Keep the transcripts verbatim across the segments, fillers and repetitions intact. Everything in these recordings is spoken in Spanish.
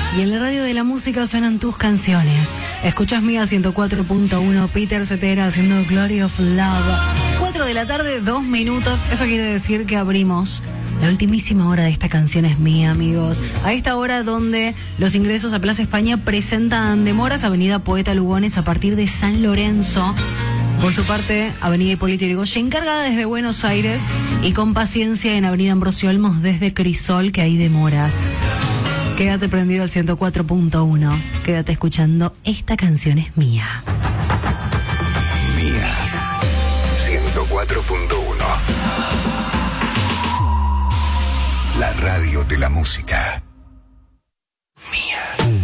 Y en la radio de la música suenan tus canciones. Escuchas Mía ciento cuatro punto uno, Peter Cetera haciendo Glory of Love. cuatro de la tarde, dos minutos. Eso quiere decir que abrimos la ultimísima hora de esta canción es mía, amigos. A esta hora donde los ingresos a Plaza España presentan demoras, Avenida Poeta Lugones a partir de San Lorenzo. Por su parte, Avenida Hipólito Yrigoyen encargada desde Buenos Aires y con paciencia en Avenida Ambrosio Olmos desde Crisol, que hay demoras. Quédate prendido al ciento cuatro punto uno. Quédate escuchando Esta canción es mía. Mía. ciento cuatro punto uno. La radio de la música. Mía.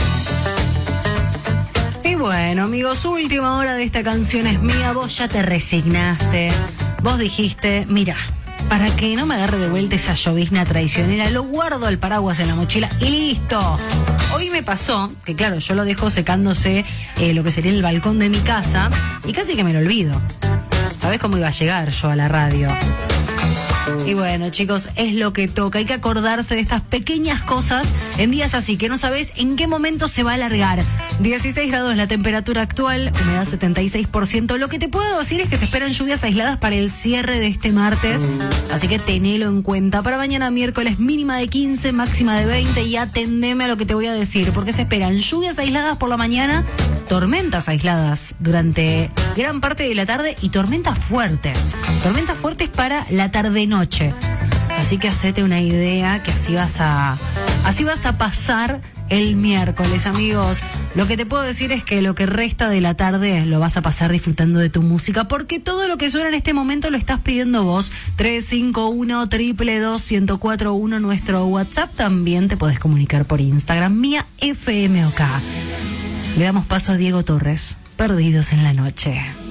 Y bueno, amigos, última hora de Esta canción es mía. Vos ya te resignaste. Vos dijiste, mira, para que no me agarre de vuelta esa llovizna traicionera, lo guardo el paraguas en la mochila y listo. Hoy me pasó que, claro, yo lo dejo secándose eh, lo que sería el balcón de mi casa y casi que me lo olvido. ¿Sabés cómo iba a llegar yo a la radio? Y bueno, chicos, es lo que toca. Hay que acordarse de estas pequeñas cosas en días así, que no sabes en qué momento se va a alargar. dieciséis grados la temperatura actual, humedad setenta y seis por ciento. Lo que te puedo decir es que se esperan lluvias aisladas para el cierre de este martes, así que tenelo en cuenta. Para mañana miércoles, mínima de quince, máxima de veinte, y atendeme a lo que te voy a decir, porque se esperan lluvias aisladas por la mañana, tormentas aisladas durante gran parte de la tarde y tormentas fuertes. Tormentas fuertes para la tarde-noche. Así que hacete una idea que así vas a así vas a pasar el miércoles, amigos. Lo que te puedo decir es que lo que resta de la tarde lo vas a pasar disfrutando de tu música, porque todo lo que suena en este momento lo estás pidiendo vos. tres cinco uno, dos dos dos, uno cero cuatro uno, nuestro WhatsApp. También te podés comunicar por Instagram, Mía F M O K. Le damos paso a Diego Torres, Perdidos en la Noche.